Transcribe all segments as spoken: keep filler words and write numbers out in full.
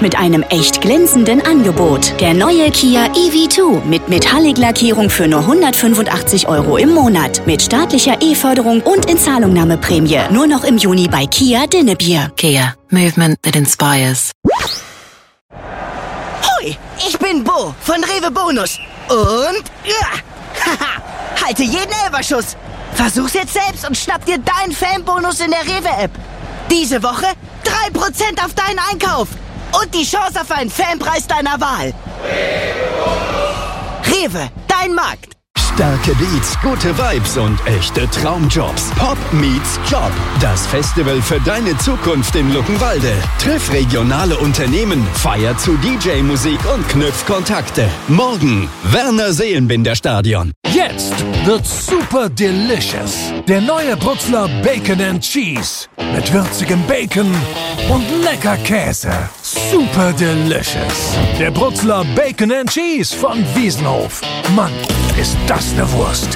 mit einem echt glänzenden Angebot. Der neue Kia E V zwei mit Metallic-Lackierung für nur hundertfünfundachtzig Euro im Monat. Mit staatlicher E-Förderung und Inzahlungnahmeprämie. Nur noch im Juni bei Kia Dinnebier. Kia. Movement that inspires. Hoi, ich bin Bo von Rewe Bonus. Und... Ja, haha, halte jeden Elferschuss. Versuch's jetzt selbst und schnapp dir deinen Fanbonus in der Rewe-App. Diese Woche drei Prozent auf deinen Einkauf. Und die Chance auf einen Fanpreis deiner Wahl. Rewe, dein Markt. Starke Beats, gute Vibes und echte Traumjobs. Pop meets Job. Das Festival für deine Zukunft in Luckenwalde. Triff regionale Unternehmen, feier zu D J-Musik und knüpf Kontakte. Morgen, Werner Seelenbinder Stadion. Jetzt wird's super delicious. Der neue Brutzler Bacon and Cheese. Mit würzigem Bacon und lecker Käse. Super delicious. Der Brutzler Bacon and Cheese von Wiesenhof. Mann, ist das eine Wurst.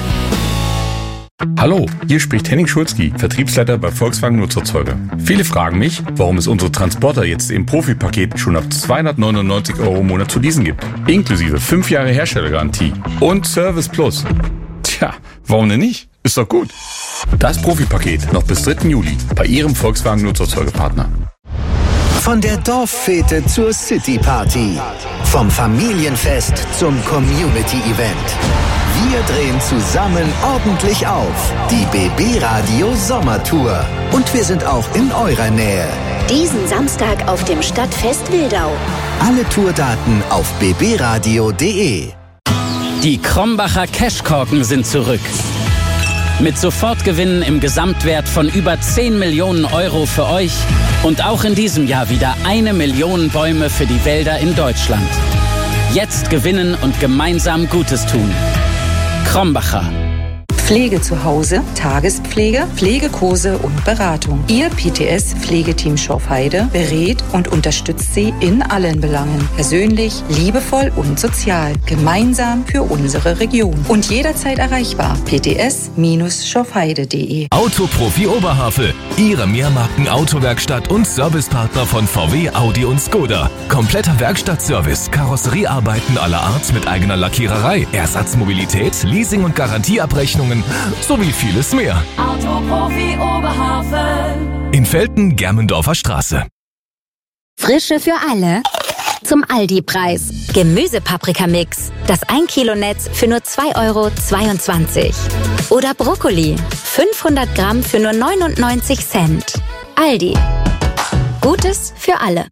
Hallo, hier spricht Henning Schulzki, Vertriebsleiter bei Volkswagen Nutzerzeuger. Viele fragen mich, warum es unsere Transporter jetzt im Profi-Paket schon ab zweihundertneunundneunzig Euro im Monat zu leasen gibt. Inklusive fünf Jahre Herstellergarantie und Service Plus. Tja, warum denn nicht? Ist doch gut. Das Profi-Paket noch bis dritten Juli bei Ihrem Volkswagen Nutzerzeugerpartner. Von der Dorffete zur City-Party. Vom Familienfest zum Community-Event. Wir drehen zusammen ordentlich auf. Die B B Radio Sommertour. Und wir sind auch in eurer Nähe. Diesen Samstag auf dem Stadtfest Wildau. Alle Tourdaten auf b b radio punkt d e. Die Krombacher Cashkorken sind zurück. Mit Sofortgewinnen im Gesamtwert von über zehn Millionen Euro für euch und auch in diesem Jahr wieder eine Million Bäume für die Wälder in Deutschland. Jetzt gewinnen und gemeinsam Gutes tun. Krombacher. Pflege zu Hause, Tagespflege, Pflegekurse und Beratung. Ihr P T S-Pflegeteam Schorfheide berät und unterstützt Sie in allen Belangen. Persönlich, liebevoll und sozial. Gemeinsam für unsere Region. Und jederzeit erreichbar. p t s schorfheide punkt d e. Autoprofi Oberhavel. Ihre Mehrmarken-Autowerkstatt und Servicepartner von V W, Audi und Skoda. Kompletter Werkstattservice, Karosseriearbeiten aller Art mit eigener Lackiererei, Ersatzmobilität, Leasing- und Garantieabrechnungen sowie vieles mehr. Autoprofi Oberhavel. In Velten, Germendorfer Straße. Frische für alle zum Aldi-Preis. Gemüsepaprikamix. Das ein Kilo Netz für nur zwei Euro zweiundzwanzig. Oder Brokkoli. fünfhundert Gramm für nur neunundneunzig Cent. Aldi. Gutes für alle.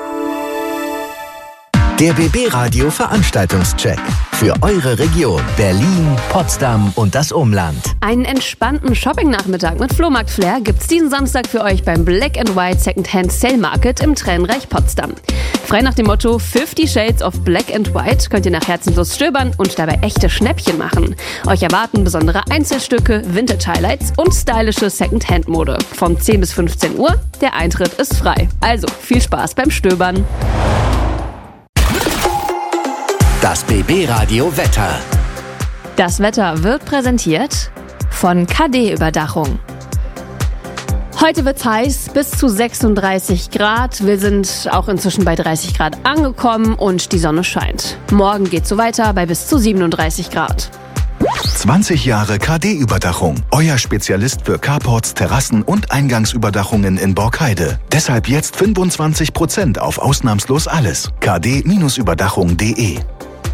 Der B B Radio Veranstaltungscheck. Für eure Region Berlin, Potsdam und das Umland. Einen entspannten Shopping-Nachmittag mit Flohmarkt-Flair gibt's diesen Samstag für euch beim Black and White Secondhand Sale Market im Tränenreich Potsdam. Frei nach dem Motto fifty Shades of Black and White könnt ihr nach Herzenslust stöbern und dabei echte Schnäppchen machen. Euch erwarten besondere Einzelstücke, Vintage-Highlights und stylische Secondhand-Mode. Von zehn bis fünfzehn Uhr, der Eintritt ist frei. Also viel Spaß beim Stöbern. Das B B Radio Wetter. Das Wetter wird präsentiert von K D-Überdachung. Heute wird's heiß, bis zu sechsunddreißig Grad. Wir sind auch inzwischen bei dreißig Grad angekommen und die Sonne scheint. Morgen geht's so weiter bei bis zu siebenunddreißig Grad. zwanzig Jahre K D-Überdachung. Euer Spezialist für Carports, Terrassen und Eingangsüberdachungen in Borkheide. Deshalb jetzt fünfundzwanzig Prozent auf ausnahmslos alles. k d überdachung punkt d e.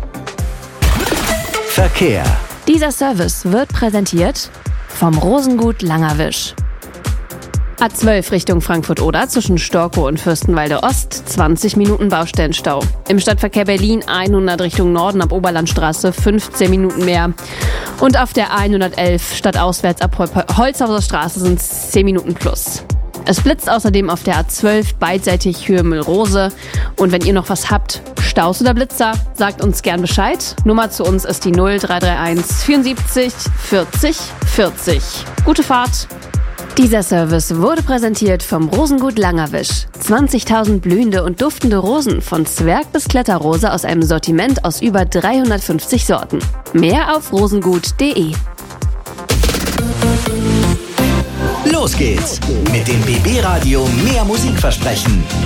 Verkehr. Dieser Service wird präsentiert vom Rosengut Langerwisch. A zwölf Richtung Frankfurt-Oder zwischen Storkow und Fürstenwalde Ost, zwanzig Minuten Baustellenstau. Im Stadtverkehr Berlin hundert Richtung Norden ab Oberlandstraße, fünfzehn Minuten mehr. Und auf der hundertelf stadtauswärts ab Holzhauser Straße sind es zehn Minuten plus. Es blitzt außerdem auf der A zwölf beidseitig Höhe Müllrose. Und wenn ihr noch was habt, Staus oder Blitzer, sagt uns gern Bescheid. Nummer zu uns ist die null drei drei eins vierundsiebzig vierzig vierzig. Gute Fahrt! Dieser Service wurde präsentiert vom Rosengut Langerwisch. zwanzigtausend blühende und duftende Rosen von Zwerg bis Kletterrose aus einem Sortiment aus über dreihundertfünfzig Sorten. Mehr auf rosengut punkt d e. Los geht's mit dem B B Radio Mehr Musikversprechen.